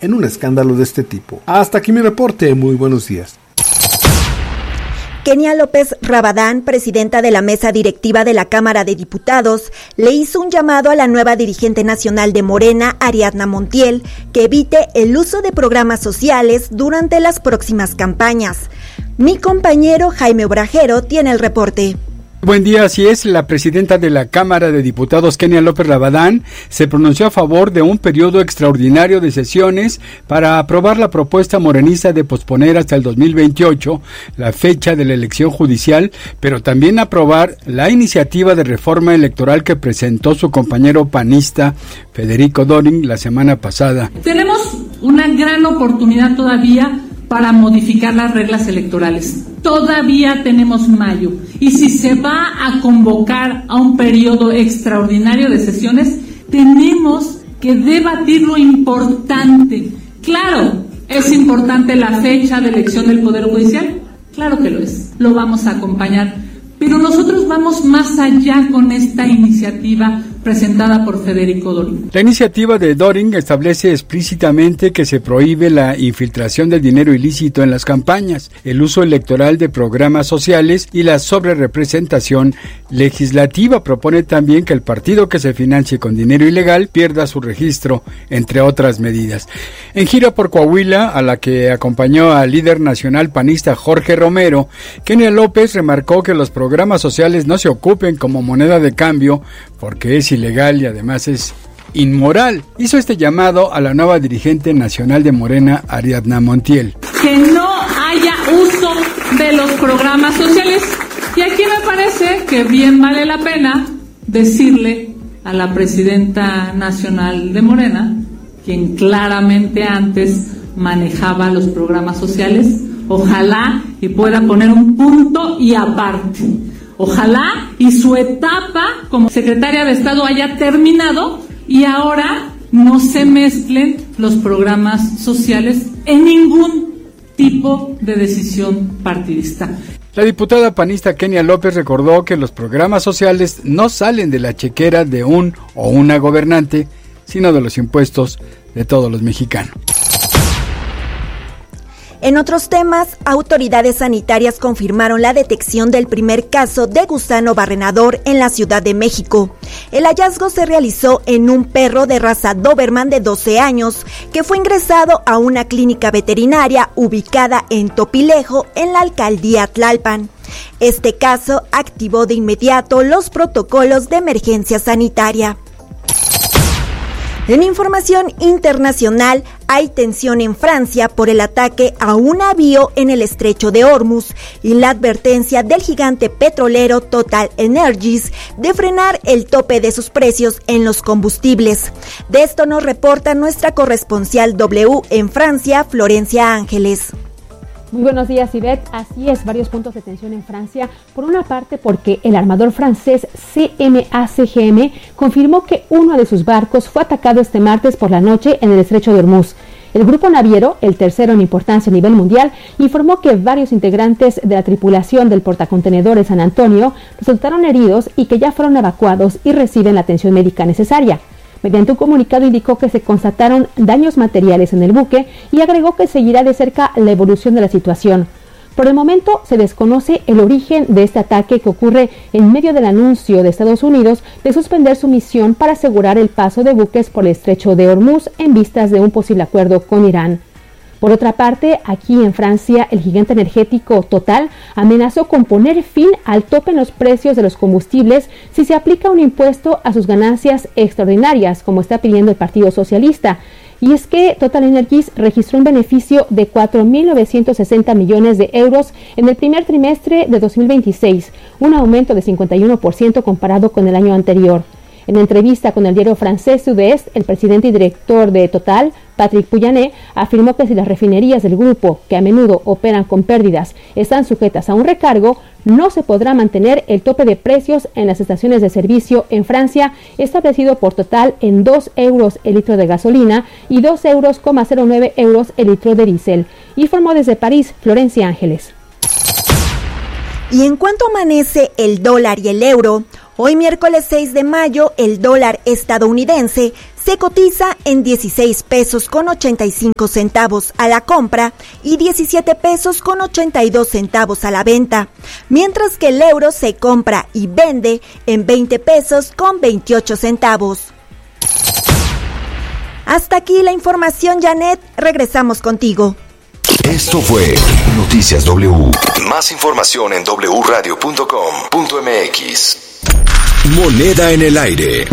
en un escándalo de este tipo. Hasta aquí mi reporte, muy buenos días. Kenia López Rabadán, presidenta de la mesa directiva de la Cámara de Diputados, le hizo un llamado a la nueva dirigente nacional de Morena, Ariadna Montiel, que evite el uso de programas sociales durante las próximas campañas. Mi compañero Jaime Obrajero tiene el reporte. Buen día, así es, la presidenta de la Cámara de Diputados, Kenia López Rabadán, se pronunció a favor de un periodo extraordinario de sesiones para aprobar la propuesta morenista de posponer hasta el 2028 la fecha de la elección judicial, pero también aprobar la iniciativa de reforma electoral que presentó su compañero panista Federico Doring la semana pasada. Tenemos una gran oportunidad todavía para modificar las reglas electorales. Todavía tenemos mayo, y si se va a convocar a un periodo extraordinario de sesiones, tenemos que debatir lo importante. Claro, ¿es importante la fecha de elección del Poder Judicial? Claro que lo es, lo vamos a acompañar, pero nosotros vamos más allá con esta iniciativa presentada por Federico Doring. La iniciativa de Doring establece explícitamente que se prohíbe la infiltración del dinero ilícito en las campañas, el uso electoral de programas sociales y la sobrerepresentación legislativa. Propone también que el partido que se financie con dinero ilegal pierda su registro, entre otras medidas. En gira por Coahuila, a la que acompañó al líder nacional panista Jorge Romero, Kenia López remarcó que los programas sociales no se ocupen como moneda de cambio porque es ilegal y además es inmoral. Hizo este llamado a la nueva dirigente nacional de Morena, Ariadna Montiel. Que no haya uso de los programas sociales. Y aquí me parece que bien vale la pena decirle a la presidenta nacional de Morena, quien claramente antes manejaba los programas sociales, ojalá y pueda poner un punto y aparte. Ojalá y su etapa como secretaria de Estado haya terminado y ahora no se mezclen los programas sociales en ningún tipo de decisión partidista. La diputada panista Kenia López recordó que los programas sociales no salen de la chequera de un o una gobernante, sino de los impuestos de todos los mexicanos. En otros temas, autoridades sanitarias confirmaron la detección del primer caso de gusano barrenador en la Ciudad de México. El hallazgo se realizó en un perro de raza Doberman de 12 años que fue ingresado a una clínica veterinaria ubicada en Topilejo, en la alcaldía Tlalpan. Este caso activó de inmediato los protocolos de emergencia sanitaria. En información internacional, hay tensión en Francia por el ataque a un navío en el estrecho de Hormuz y la advertencia del gigante petrolero Total Energies de frenar el tope de sus precios en los combustibles. De esto nos reporta nuestra corresponsal W en Francia, Florencia Ángeles. Muy buenos días, Ivette. Así es, varios puntos de tensión en Francia. Por una parte, porque el armador francés CMA-CGM confirmó que uno de sus barcos fue atacado este martes por la noche en el estrecho de Hormuz. El grupo naviero, el tercero en importancia a nivel mundial, informó que varios integrantes de la tripulación del portacontenedores San Antonio resultaron heridos y que ya fueron evacuados y reciben la atención médica necesaria. Mediante un comunicado indicó que se constataron daños materiales en el buque y agregó que seguirá de cerca la evolución de la situación. Por el momento se desconoce el origen de este ataque que ocurre en medio del anuncio de Estados Unidos de suspender su misión para asegurar el paso de buques por el estrecho de Hormuz en vistas de un posible acuerdo con Irán. Por otra parte, aquí en Francia, el gigante energético Total amenazó con poner fin al tope en los precios de los combustibles si se aplica un impuesto a sus ganancias extraordinarias, como está pidiendo el Partido Socialista. Y es que Total Energies registró un beneficio de 4.960 millones de euros en el primer trimestre de 2026, un aumento de 51% comparado con el año anterior. En entrevista con el diario francés Sud-Est, el presidente y director de Total, Patrick Pouyanné, afirmó que si las refinerías del grupo, que a menudo operan con pérdidas, están sujetas a un recargo, no se podrá mantener el tope de precios en las estaciones de servicio en Francia, establecido por Total en 2 euros el litro de gasolina y 2,09 euros el litro de diésel. Informó desde París, Florencia Ángeles. Y en cuanto amanece el dólar y el euro, hoy miércoles 6 de mayo, el dólar estadounidense se cotiza en 16 pesos con 85 centavos a la compra y 17 pesos con 82 centavos a la venta, mientras que el euro se compra y vende en 20 pesos con 28 centavos. Hasta aquí la información, Janet. Regresamos contigo. Esto fue Noticias W. Más información en wradio.com.mx. Moneda en el aire.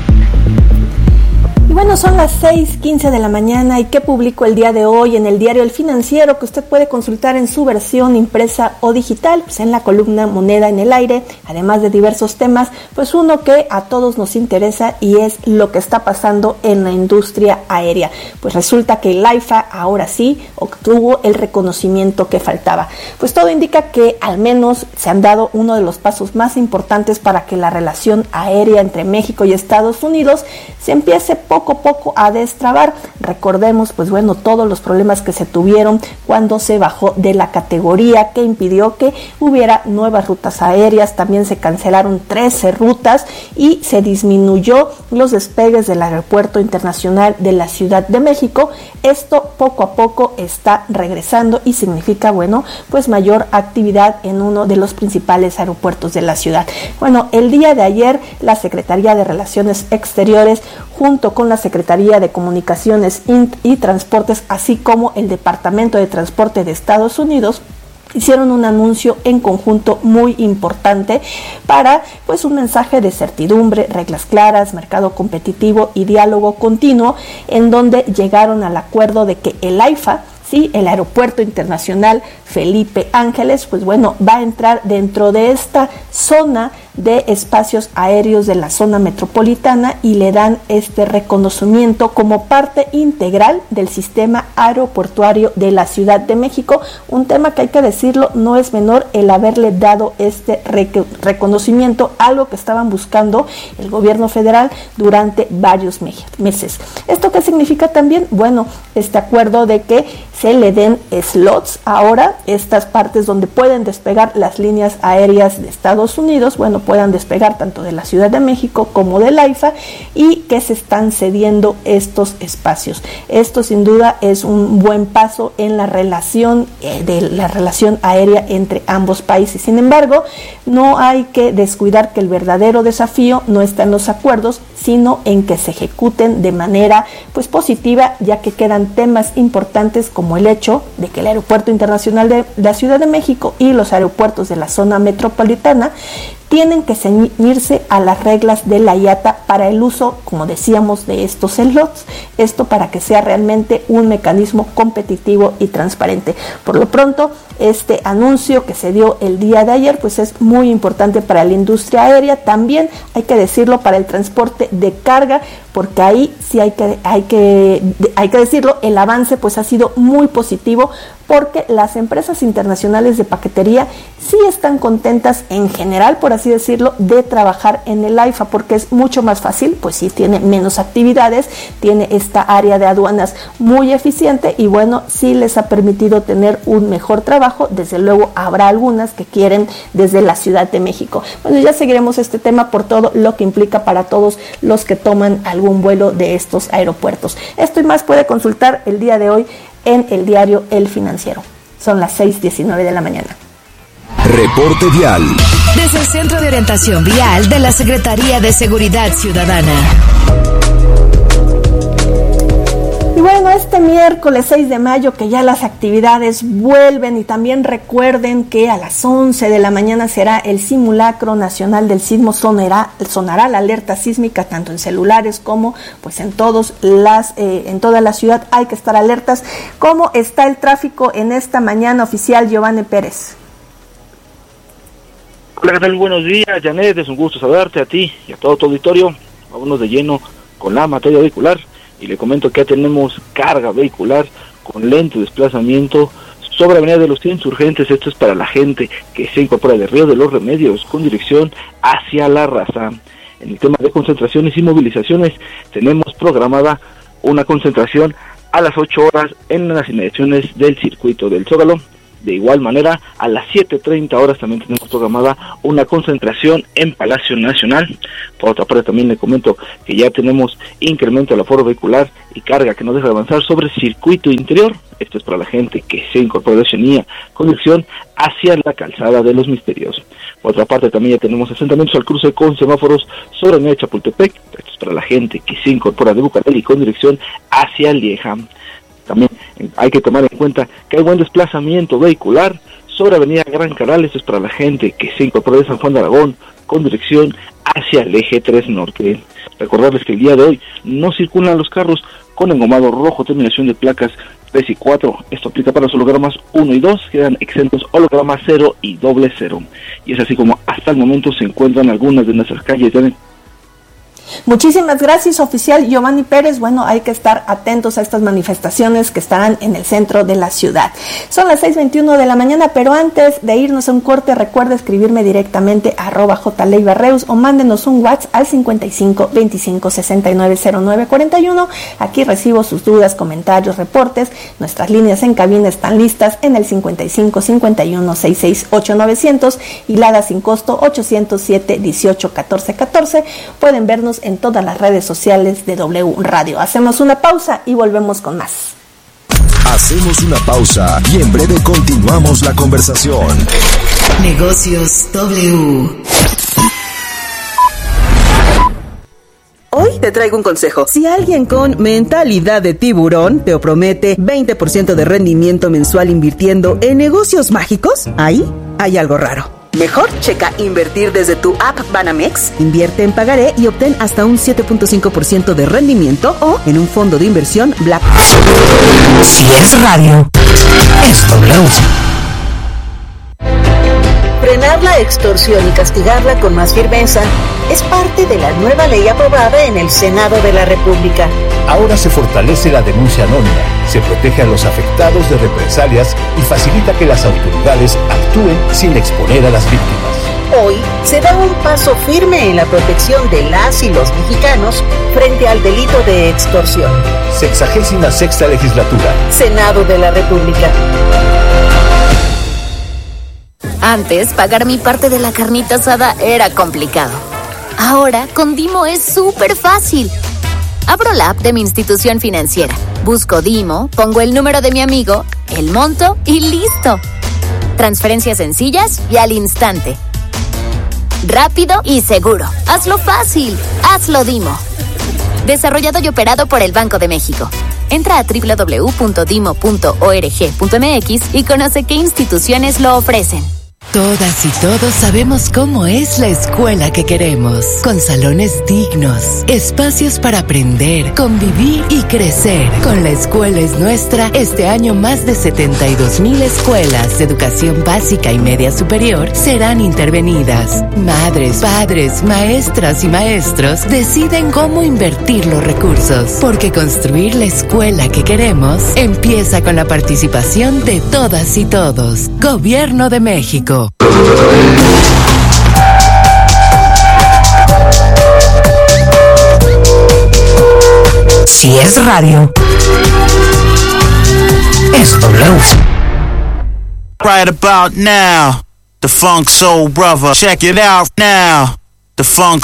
Y bueno, son las 6:15 de la mañana. ¿Y qué publicó el día de hoy en el diario El Financiero, que usted puede consultar en su versión impresa o digital? Pues en la columna Moneda en el aire, además de diversos temas, pues uno que a todos nos interesa y es lo que está pasando en la industria aérea. Pues resulta que el AIFA ahora sí obtuvo el reconocimiento que faltaba. Pues todo indica que al menos se han dado uno de los pasos más importantes para que la relación aérea entre México y Estados Unidos se empiece poco a poco a destrabar. Recordemos, pues bueno, todos los problemas que se tuvieron cuando se bajó de la categoría, que impidió que hubiera nuevas rutas aéreas. También se cancelaron 13 rutas y se disminuyó los despegues del Aeropuerto Internacional de la Ciudad de México. Esto poco a poco está regresando y significa, bueno, pues mayor actividad en uno de los principales aeropuertos de la ciudad. Bueno, el día de ayer la Secretaría de Relaciones Exteriores, junto con la Secretaría de Comunicaciones y Transportes, así como el Departamento de Transporte de Estados Unidos, hicieron un anuncio en conjunto muy importante para, pues, un mensaje de certidumbre, reglas claras, mercado competitivo y diálogo continuo, en donde llegaron al acuerdo de que el AIFA, sí, el Aeropuerto Internacional Felipe Ángeles, pues bueno, va a entrar dentro de esta zona de espacios aéreos de la zona metropolitana y le dan este reconocimiento como parte integral del sistema aeroportuario de la Ciudad de México. Un tema que hay que decirlo, no es menor el haberle dado este reconocimiento, algo que estaban buscando el gobierno federal durante varios meses. ¿Esto qué significa también? Bueno, este acuerdo de que se le den slots ahora, estas partes donde pueden despegar las líneas aéreas de Estados Unidos, bueno, puedan despegar tanto de la Ciudad de México como del AIFA, y que se están cediendo estos espacios. Esto sin duda es un buen paso en la relación aérea entre ambos países. Sin embargo, no hay que descuidar que el verdadero desafío no está en los acuerdos, sino en que se ejecuten de manera, pues, positiva, ya que quedan temas importantes como el hecho de que el Aeropuerto Internacional de la Ciudad de México y los aeropuertos de la zona metropolitana tienen que ceñirse a las reglas de la IATA para el uso, como decíamos, de estos slots. Esto para que sea realmente un mecanismo competitivo y transparente. Por lo pronto, este anuncio que se dio el día de ayer, pues es muy importante para la industria aérea. También hay que decirlo para el transporte de carga, porque ahí sí hay que decirlo, el avance pues ha sido muy positivo, porque las empresas internacionales de paquetería sí están contentas en general, por así decirlo, de trabajar en el AIFA, porque es mucho más fácil, pues sí tiene menos actividades, tiene esta área de aduanas muy eficiente y bueno, sí les ha permitido tener un mejor trabajo. Desde luego habrá algunas que quieren desde la Ciudad de México. Bueno, ya seguiremos este tema por todo lo que implica para todos los que toman algún vuelo de estos aeropuertos. Esto y más puede consultar el día de hoy en el diario El Financiero. Son las 6:19 de la mañana. Reporte vial. Desde el Centro de Orientación Vial de la Secretaría de Seguridad Ciudadana. Y bueno, este miércoles 6 de mayo que ya las actividades vuelven, y también recuerden que a las 11 de la mañana será el simulacro nacional del sismo. Sonará la alerta sísmica tanto en celulares como pues en toda la ciudad. Hay que estar alertas. ¿Cómo está el tráfico en esta mañana, oficial Giovanni Pérez? Hola, ¿qué tal? Buenos días, Janet, es un gusto saludarte a ti y a todo tu auditorio. Vámonos de lleno con la materia vehicular y le comento que ya tenemos carga vehicular con lento desplazamiento sobre Avenida de los Insurgentes. Esto es para la gente que se incorpora de Río de los Remedios con dirección hacia La Raza. En el tema de concentraciones y movilizaciones, tenemos programada una concentración a las 8 horas en las inmediaciones del circuito del Zócalo. De igual manera, a las 7:30 horas también tenemos programada una concentración en Palacio Nacional. Por otra parte, también le comento que ya tenemos incremento del aforo vehicular y carga que no deja de avanzar sobre el circuito interior. Esto es para la gente que se incorpora de Oceanía con dirección hacia la calzada de los Misterios. Por otra parte, también ya tenemos asentamientos al cruce con semáforos sobre Avenida Chapultepec. Esto es para la gente que se incorpora de Bucareli con dirección hacia Lieja. También hay que tomar en cuenta que hay buen desplazamiento vehicular sobre Avenida Gran Canal. Esto es para la gente que se incorpora de San Juan de Aragón con dirección hacia el eje 3 Norte. Recordarles que el día de hoy no circulan los carros con engomado rojo, terminación de placas 3 y 4. Esto aplica para los hologramas 1 y 2, quedan exentos hologramas 0 y 00. Y es así como hasta el momento se encuentran algunas de nuestras calles. Muchísimas gracias, oficial Giovanni Pérez. Bueno, hay que estar atentos a estas manifestaciones que estarán en el centro de la ciudad. Son las 6:21 de la mañana, pero antes de irnos a un corte, recuerda escribirme directamente a @jleibarreus o mándenos un WhatsApp al 55 25 69 09 41. Aquí recibo sus dudas, comentarios, reportes. Nuestras líneas en cabina están listas en el 55 51 66 8900 y la sin costo 807 18 14 14. Pueden vernos en todas las redes sociales de W Radio. Hacemos una pausa y volvemos con más. Hacemos una pausa y en breve continuamos la conversación. Negocios W. Hoy te traigo un consejo. Si alguien con mentalidad de tiburón te promete 20% de rendimiento mensual invirtiendo en negocios mágicos, ahí hay algo raro. Mejor checa invertir desde tu app Banamex, invierte en pagaré y obtén hasta un 7.5% de rendimiento o en un fondo de inversión Black. Si es radio, es W. Frenar la extorsión y castigarla con más firmeza es parte de la nueva ley aprobada en el Senado de la República. Ahora se fortalece la denuncia anónima, se protege a los afectados de represalias y facilita que las autoridades actúen sin exponer a las víctimas. Hoy se da un paso firme en la protección de las y los mexicanos frente al delito de extorsión. 66ª legislatura. Senado de la República. Antes, pagar mi parte de la carnita asada era complicado. Ahora, con Dimo es súper fácil. Abro la app de mi institución financiera, busco Dimo, pongo el número de mi amigo, el monto y listo. Transferencias sencillas y al instante. Rápido y seguro. Hazlo fácil. Hazlo Dimo. Desarrollado y operado por el Banco de México. Entra a www.dimo.org.mx y conoce qué instituciones lo ofrecen. Todas y todos sabemos cómo es la escuela que queremos, con salones dignos, espacios para aprender, convivir y crecer. Con La Escuela es Nuestra, este año más de 72,000 escuelas de educación básica y media superior serán intervenidas. Madres, padres, maestras y maestros deciden cómo invertir los recursos, porque construir la escuela que queremos empieza con la participación de todas y todos. Gobierno de México. Si es radio, es W. Right about now, the Funk Soul Brother. Check it out now. The Funk